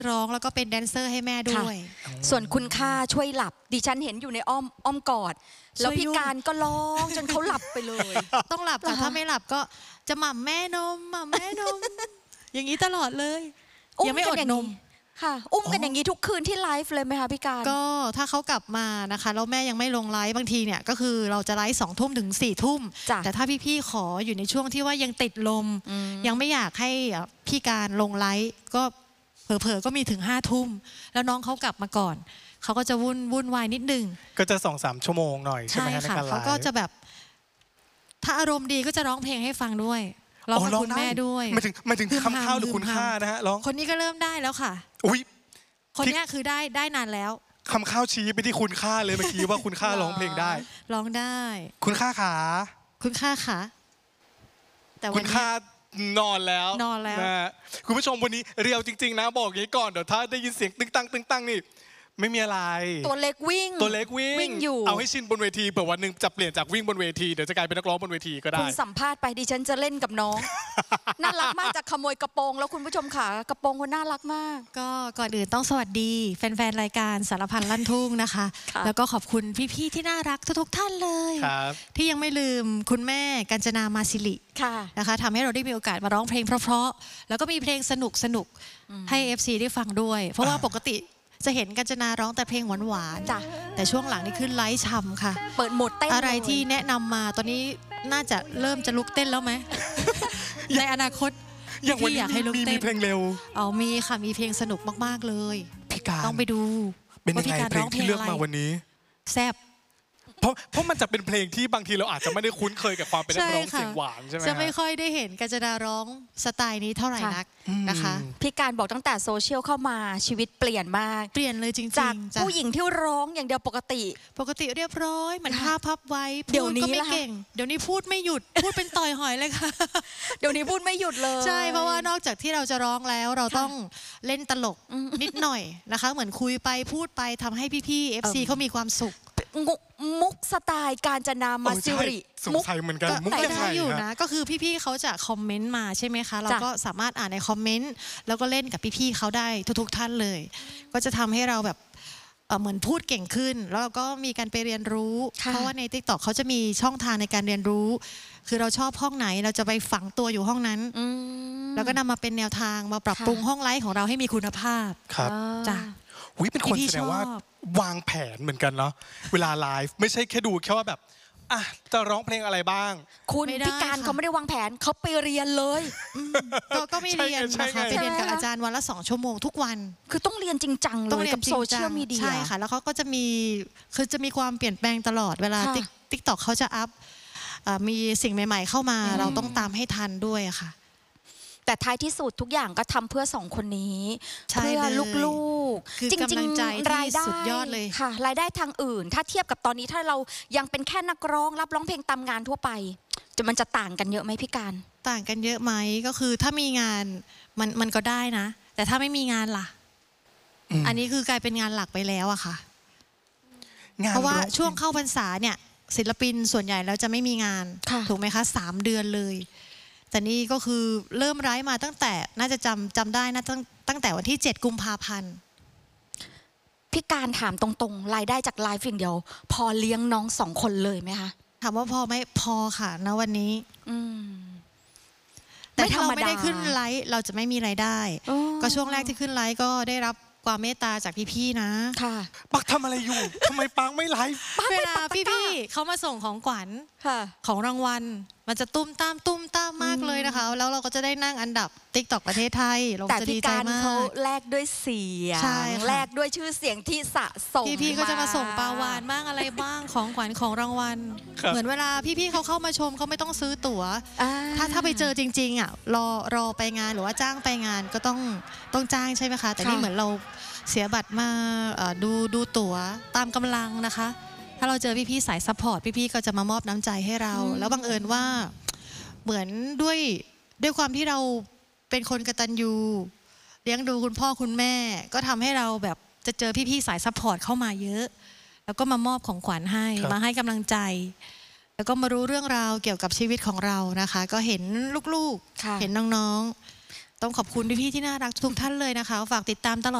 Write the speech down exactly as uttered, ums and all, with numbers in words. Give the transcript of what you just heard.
ร้องแล้วก็เป็นแดนเซอร์ให้แม่ด้วยส่วนคุณค่าช่วยหลับดิฉันเห็นอยู่ในอ้อมอ้อมกอดแล้วพี่การก็ร้องจนเขาหลับไปเลยต้องหลับแต่ถ้าไม่หลับก็จะหม่ำแม่นมหม่ำแม่นมอย่างนี้ตลอดเลยยังไม่อดนมค่ะอุ้มกันอย่างนี้ทุกคืนที่ไลฟ์เลยไหมคะพี่การก็ถ้าเขากลับมานะคะแล้วแม่ยังไม่ลงไลฟ์บางทีเนี่ยก็คือเราจะไลฟ์สองทุ่มถึงสี่ทุ่มแต่ถ้าพี่ๆขออยู่ในช่วงที่ว่ายังติดลมยังไม่อยากให้พี่การลงไลฟ์ก็เผลอๆก็มีถึงห้าทุ่มแล้วน้องเขากลับมาก่อนเขาก็จะวุ่นวุ่นวายนิดนึงก็จะสองสามชั่วโมงหน่อยใช่ไหมในการไลฟ์เขาก็จะแบบถ้าอารมณ์ดีก็จะร้องเพลงให้ฟังด้วยร้องกับคุณแม่ด้วยไม่ถึงไม่ถึงคำข้าวหรือคุณค่านะฮะร้องคนนี้ก็เริ่มได้แล้วค่ะอุ้ยคนนี้คือได้ได้นานแล้วคำข้าวชี้ไปที่คุณค่าเลยเมื่อกี้ว่าคุณค่าร้องเพลงได้ร้องได้คุณค่าขาคุณค่าขาแต่คุณค่านอนแล้วนอนแล้วนะคุณผู้ชมวันนี้เรียวจริงๆนะบอกอย่างนี้ก่อนเดี๋ยวถ้าได้ยินเสียงตึ้งตั้งตึ้งตั้งนี่ไม่มีอะไรตัวเล็กวิ่งตัวเล็กวิ่งวิ่งอยู่เอาให้ชินบนเวทีเผื่อวันหนึ่งจะเปลี่ยนจากวิ่งบนเวทีเดี๋ยวจะกลายเป็นนักร้องบนเวทีก็ได้คุณสัมภาษณ์ไปดิฉันจะเล่นกับน้องน่ารักมากจากขโมยกระโปรงแล้วคุณผู้ชมขากระโปรงคนน่ารักมากก็ก่อนอื่นต้องสวัสดีแฟนๆรายการสารพันลั่นทุ่งนะคะแล้วก็ขอบคุณพี่ๆที่น่ารักทุกๆท่านเลยที่ยังไม่ลืมคุณแม่กัญจนามาสิรินะคะทำให้เราได้มีโอกาสมาร้องเพลงเพราะๆแล้วก็มีเพลงสนุกสนุกให้ เอฟ ซี ได้ฟังด้วยเพราะว่าปกติจะเห็นกัญจนาร้องแต่เพลงหวานๆจ้ะแต่ช่วงหลังนี่ขึ้นไลฟ์ช่ำค่ะเปิดโหมดเต้นอะไรที่แนะนำมาตอนนี้น่าจะเริ่มจะลุกเต้นแล้วไหมในอนาคตอย่างวันนี้มีเพลงเร็วอ๋อมีค่ะมีเพลงสนุกมากๆเลยพี่การต้องไปดูเป็นยังไงเพลงที่เลือกมาวันนี้แซ่บเพราะเพราะมันจะเป็นเพลงที่บางทีเราอาจจะไม่ได้คุ้นเคยกับความเป็นนักร้องเสียงหวานใช่ไหมจะไม่ค่อยได้เห็นกัญจนาร้องสไตล์นี้เท่าไหร่นักนะคะพี่การบอกตั้งแต่โซเชียลเข้ามาชีวิตเปลี่ยนมากเปลี่ยนเลยจริงๆจากผู้หญิงที่ร้องอย่างเดียวปกติปกติเรียบร้อยเหมือนผ้าพับไว้เดี๋ยวนี้ไม่เก่งเดี๋ยวนี้พูดไม่หยุดพูดเป็นต่อยหอยเลยค่ะเดี๋ยวนี้พูดไม่หยุดเลยใช่เพราะว่านอกจากที่เราจะร้องแล้วเราต้องเล่นตลกนิดหน่อยนะคะเหมือนคุยไปพูดไปทำให้พี่ๆ เอฟ ซี เขามีความสุขมุกสไตล์การจนามาซิริสงสัยเหมือนกันมุกยังไงอยู่นะก็คือพี่ๆเขาจะคอมเมนต์มาใช่ไหมคะเราก็สามารถอ่านในคอมเมนต์แล้วก็เล่นกับพี่ๆเขาได้ทุกๆท่านเลยก็จะทำให้เราแบบเหมือนพูดเก่งขึ้นแล้วก็มีการไปเรียนรู้เพราะว่าใน ติ๊กต็อก เขาจะมีช่องทางในการเรียนรู้คือเราชอบห้องไหนเราจะไปฝังตัวอยู่ห้องนั้นแล้วก็นำมาเป็นแนวทางมาปรับปรุงห้องไลฟ์ของเราให้มีคุณภาพครับจ้ะวิเป็นคนแสดงว่าวางแผนเหมือนกันเนาะเวลาไลฟ์ไม่ใช่แค่ดูแค่ว่าแบบอ่ะจะร้องเพลงอะไรบ้างคุณพี่การเขาไม่ได้วางแผนเขาไปเรียนเลยก็ไม่เรียนนะคะไปเรียนกับอาจารย์วันละสองชั่วโมงทุกวันคือต้องเรียนจริงจังเลยกับโซเชียลมีเดียใช่ค่ะแล้วเขาก็จะมีคือจะมีความเปลี่ยนแปลงตลอดเวลาติ๊กต็อกเขาจะอัพมีสิ่งใหม่ๆเข้ามาเราต้องตามให้ทันด้วยค่ะแต่ท้ายที่สุดทุกอย่างก็ทำเพื่อสองคนนี้เพื่อลูกๆจริงๆรายได้สุดยอดเลยค่ะรายได้ทางอื่นถ้าเทียบกับตอนนี้ถ้าเรายังเป็นแค่นักร้องรับร้องเพลงตามงานทั่วไปจะมันจะต่างกันเยอะไหมพี่การต่างกันเยอะไหมก็คือถ้ามีงานมันมันก็ได้นะแต่ถ้าไม่มีงานล่ะอันนี้คือกลายเป็นงานหลักไปแล้วอะค่ะเพราะว่าช่วงเข้าพรรษาเนี่ยศิลปินส่วนใหญ่แล้วจะไม่มีงานถูกไหมคะสามเดือนเลยแต่นี่ก็คือเริ่มไลฟ์มาตั้งแต่น่าจะจำจำได้นะตั้งตั้งแต่วันที่เจ็ดกุมภาพันธ์พี่การถามตรงๆรายได้จากไลฟ์อย่างเดียวพอเลี้ยงน้องสองคนเลยไหมคะถามว่าพอไหมพอค่ะณวันนี้แต่ถ้าเราไม่ได้ขึ้นไลฟ์เราจะไม่มีรายได้ก็ช่วงแรกที่ขึ้นไลฟ์ก็ได้รับความเมตตาจากพี่ๆนะค่ะปักทำอะไรอยู่ทำไมปังไม่ไลฟ์เวลาพี่ๆเขามาส่งของขวัญของรางวัลมันจะตุ้มตามตุ้มตามมากเลยนะคะแล้วเราก็จะได้นั่งอันดับ ติ๊กต็อก ประเทศไทยเราจะดีใจมากเขาแลกด้วยเสียงแลกด้วยชื่อเสียงที่สะสมพี่ๆก็จะมาส่งปลาวานบ้างอะไรบ้างของขวัญของรางวัลเหมือนเวลาพี่ๆเขาเข้ามาชมเขาไม่ต้องซื้อตั๋วถ้าถ้าไปเจอจริงๆอ่ะรอรอไปงานหรือว่าจ้างไปงานก็ต้องต้องจ้างใช่ไหมคะแต่นี่เหมือนเราเสียบัตรมาดูดูตั๋วตามกำลังนะคะถ้าเราเจอพี่ๆสายซัพพอร์ตพี่ๆก็จะมามอบน้ำใจให้เราแล้วบังเอิญว่าเหมือนด้วยด้วยความที่เราเป็นคนกตัญญูเลี้ยงดูคุณพ่อคุณแม่ก็ทำให้เราแบบจะเจอพี่ๆสายซัพพอร์ตเข้ามาเยอะแล้วก็มามอบของขวัญให้มาให้กำลังใจแล้วก็มารู้เรื่องราวเกี่ยวกับชีวิตของเรานะคะก็เห็นลูกๆเห็นน้องต้องขอบคุณพี่ๆที่น่ารักทุกท่านเลยนะคะฝากติดตามตลอด